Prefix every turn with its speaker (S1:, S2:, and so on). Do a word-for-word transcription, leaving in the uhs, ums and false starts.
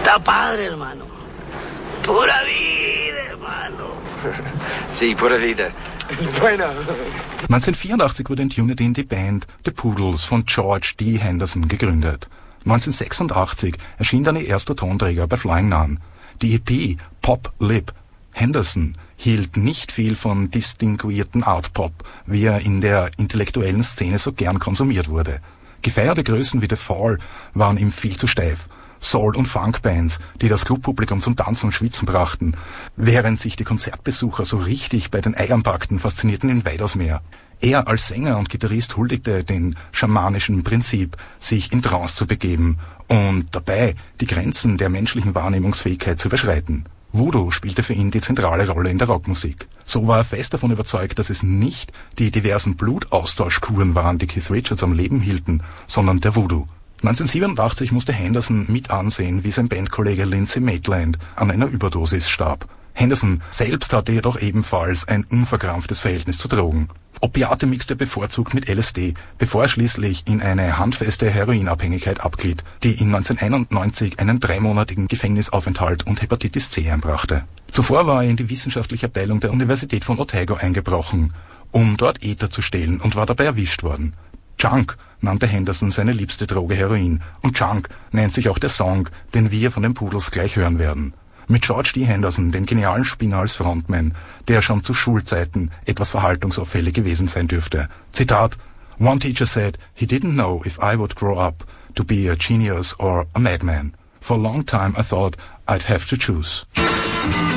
S1: Está padre, hermano. Pura vida, hermano.
S2: Sí, pura vida. Bueno.
S3: neunzehnhundertvierundachtzig wurde in Unity die Band The Poodles von George D. Henderson gegründet. neunzehnhundertsechsundachtzig erschien dann ihr erster Tonträger bei Flying Nun. Die E P Pop Lip Henderson hielt nicht viel von distinguierten Art Pop, wie er in der intellektuellen Szene so gern konsumiert wurde. Gefeierte Größen wie The Fall waren ihm viel zu steif. Soul- und Funkbands, die das Clubpublikum zum Tanzen und Schwitzen brachten, während sich die Konzertbesucher so richtig bei den Eiern packten, faszinierten ihn weitaus mehr. Er als Sänger und Gitarrist huldigte den schamanischen Prinzip, sich in Trance zu begeben und dabei die Grenzen der menschlichen Wahrnehmungsfähigkeit zu überschreiten. Voodoo spielte für ihn die zentrale Rolle in der Rockmusik. So war er fest davon überzeugt, dass es nicht die diversen Blutaustauschkuren waren, die Keith Richards am Leben hielten, sondern der Voodoo. neunzehnhundertsiebenundachtzig musste Henderson mit ansehen, wie sein Bandkollege Lindsay Maitland an einer Überdosis starb. Henderson selbst hatte jedoch ebenfalls ein unverkrampftes Verhältnis zu Drogen. Opiate mixte er bevorzugt mit L S D, bevor er schließlich in eine handfeste Heroinabhängigkeit abglitt, die ihn neunzehnhunderteinundneunzig einen dreimonatigen Gefängnisaufenthalt und Hepatitis C einbrachte. Zuvor war er in die wissenschaftliche Abteilung der Universität von Otago eingebrochen, um dort Ether zu stehlen, und war dabei erwischt worden. Junk nannte Henderson seine liebste Droge Heroin, und Junk nennt sich auch der Song, den wir von den Poodles gleich hören werden. Mit George D. Henderson, dem genialen Spinner als Frontman, der schon zu Schulzeiten etwas verhaltungsauffällig gewesen sein dürfte. Zitat: One teacher said he didn't know if I would grow up to be a genius or a madman. For a long time I thought I'd have to choose.